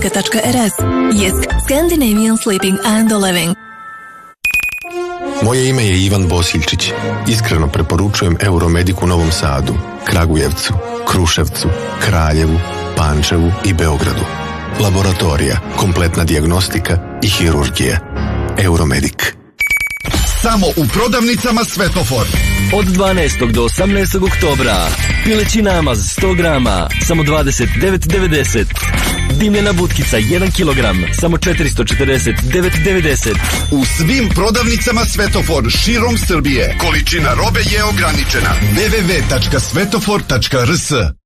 Euromedica.rs jest Scandinavian Sleeping and Living. Moje ime je Ivan Bosiljčić. Iskreno preporučujem Euromedic u Novom Sadu, Kragujevcu, Kruševcu, Kraljevu, Pančevu i Beogradu. Laboratorija, kompletna dijagnostika i hirurgija. Euromedic. Samo u prodavnicama Svetofor. Od 12. do 18. oktobra. Pileći namaz 100 grama, samo 29,90. Dimljena butkica 1 kg, samo 449,90. U svim prodavnicama Svetofor širom Srbije. Količina robe je ograničena. www.svetofor.rs